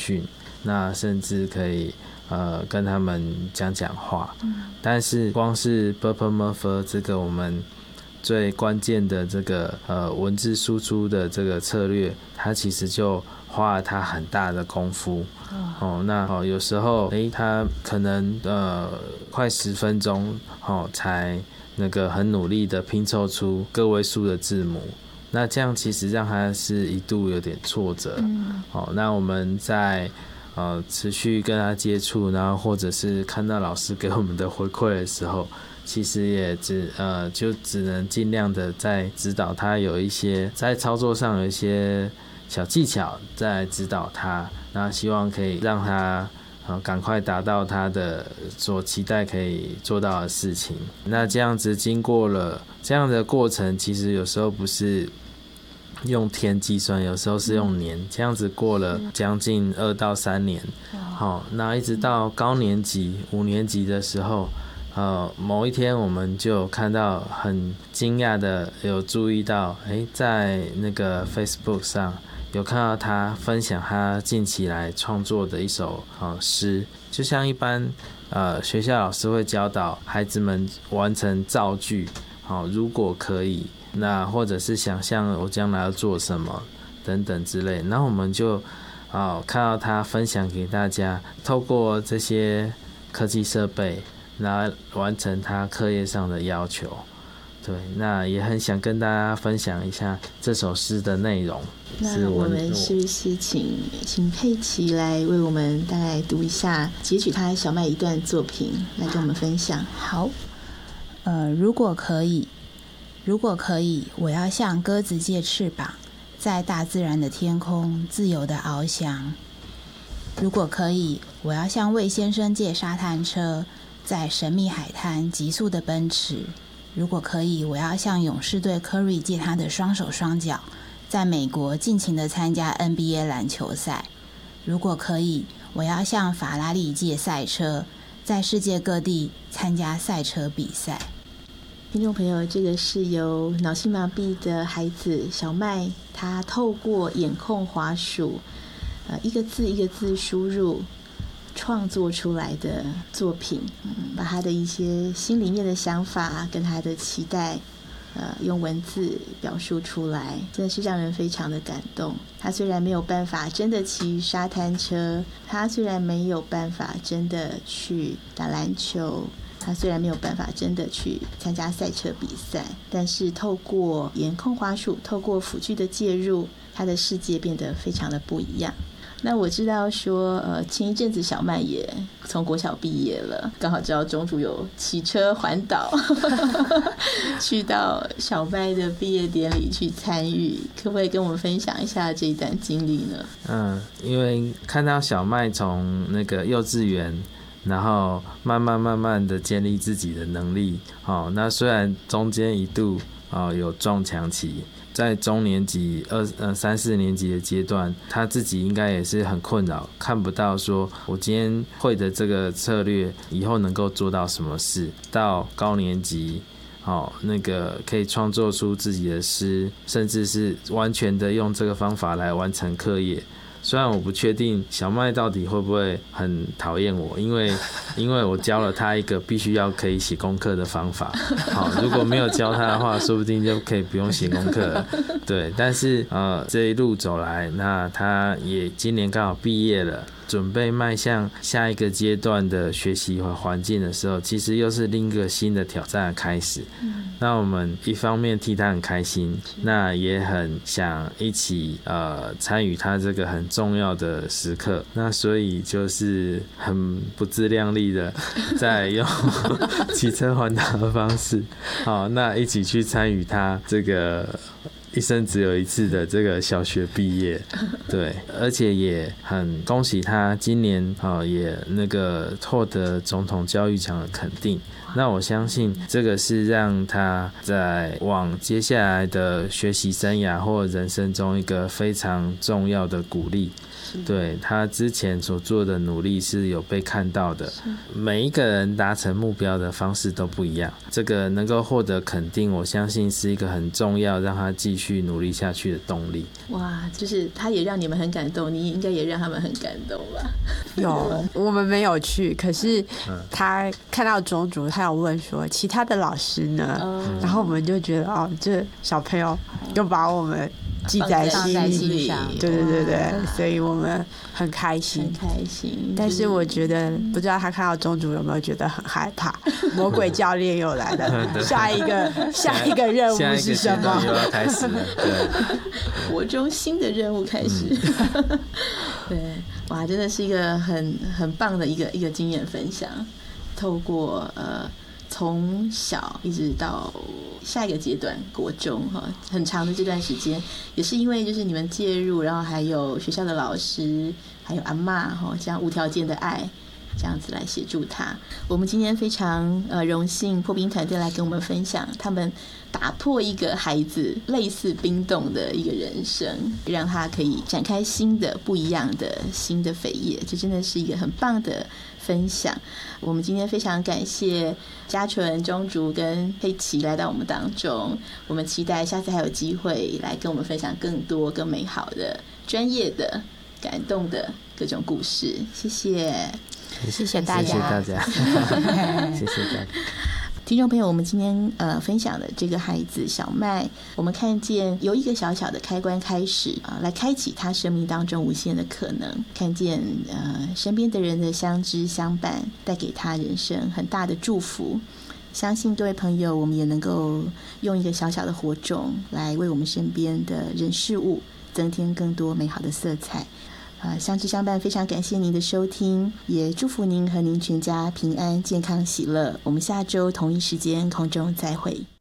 训，那甚至可以跟他们讲话。但是光是 Burplemurphy 这个我们最关键的这个文字输出的这个策略，它其实就花了它很大的功夫。那有时候他可能快10分钟才那个很努力的拼凑出个位数的字母，那这样其实让他是一度有点挫折。那我们在持续跟他接触，然后或者是看到老师给我们的回馈的时候，其实也就只能尽量的在指导他，有一些在操作上有一些小技巧在指导他，那希望可以让他赶快达到他的所期待可以做到的事情。那这样子经过了这样的过程，其实有时候不是用天计算，有时候是用年，这样子过了将近2到3年。那一直到高年级5年级的时候，某一天我们就看到很惊讶的有注意到，在那个 Facebook 上有看到他分享他近期来创作的一首诗，就像一般学校老师会教导孩子们完成造句，如果可以，那或者是想象我将来要做什么等等之类，然后我们就看到他分享给大家，透过这些科技设备来完成他课业上的要求。对，那也很想跟大家分享一下这首诗的内容。 那我们是不是请佩琪来为我们大概读一下，截取他小麦一段作品来跟我们分享？ 好，如果可以，我要向鸽子借翅膀，在大自然的天空自由地翱翔。如果可以，我要向魏先生借沙滩车，在神秘海滩急速地奔驰。如果可以，我要向勇士队科瑞借他的双手双脚，在美国尽情地参加 NBA 篮球赛。如果可以，我要向法拉利借赛车，在世界各地参加赛车比赛。 听众朋友，这个是由脑性麻痹的孩子小麦，他透过眼控滑鼠，一个字一个字输入创作出来的作品，把他的一些心里面的想法跟他的期待用文字表述出来，真的是让人非常的感动。他虽然没有办法真的骑沙滩车，他虽然没有办法真的去打篮球，他虽然没有办法真的去参加赛车比赛，但是透过眼控滑鼠，透过辅具的介入，他的世界变得非常的不一样。那我知道说前一阵子小麦也从国小毕业了，刚好知道中途有骑车环岛去到小麦的毕业典礼去参与，可不可以跟我们分享一下这一段经历呢？ 因为看到小麦从那个幼稚园，然后慢慢的建立自己的能力，那虽然中间一度有撞墙期，在中年级3、4年级的阶段，他自己应该也是很困扰，看不到说我今天会的这个策略以后能够做到什么事。到高年级那个可以创作出自己的诗，甚至是完全的用这个方法来完成课业。虽然我不确定小麦到底会不会很讨厌我，因为我教了他一个必须要可以写功课的方法。如果没有教他的话，说不定就可以不用写功课了。对，但是这一路走来，那他也今年刚好毕业了，准备迈向下一个阶段的学习和环境的时候，其实又是另一个新的挑战的开始。那我们一方面替他很开心，那也很想一起参与他这个很重要的时刻。那所以就是很不自量力的在用骑车环岛的方式，那一起去参与他这个一生只有一次的这个小学毕业。对，而且也很恭喜他今年也那个获得总统教育奖的肯定。那我相信这个是让他在往接下来的学习生涯或人生中一个非常重要的鼓励。 对他之前所做的努力是有被看到的。每一个人达成目标的方式都不一样，这个能够获得肯定，我相信是一个很重要让他继续努力下去的动力。 哇，就是他也让你们很感动，你应该也让他们很感动吧？ 有，我们没有去，可是他看到种族，他有问说其他的老师呢？然后我们就觉得这小朋友又把我们记在心里，对对对对，所以我们很开心， 很开心。 但是我觉得，不知道他看到宗主有没有觉得很害怕？魔鬼教练又来了，下一个任务是什么？ 又要开始了，对， 国中新的任务开始。对，哇，真的是一个很棒的一个经验分享，透过从小一直到下一个阶段国中很长的这段时间，也是因为就是你们介入，然后还有学校的老师还有阿嬷这样无条件的爱，这样子来协助他。我们今天非常荣幸破冰团队来跟我们分享他们打破一个孩子类似冰冻的一个人生，让他可以展开新的不一样的新的扉页，这真的是一个很棒的分享。我们今天非常感谢嘉纯、钟竹跟佩奇来到我们当中，我们期待下次还有机会来跟我们分享更多更美好的专业的感动的各种故事。谢谢， 谢谢大家， 谢谢大家，谢谢大家。 听众朋友，我们今天分享的这个孩子小麦，我们看见由一个小小的开关开始来开启他生命当中无限的可能，看见身边的人的相知相伴，带给他人生很大的祝福。相信各位朋友，我们也能够用一个小小的火种来为我们身边的人事物增添更多美好的色彩。相知相伴，非常感谢您的收听，也祝福您和您全家平安、健康、喜乐。我们下周同一时间空中再会。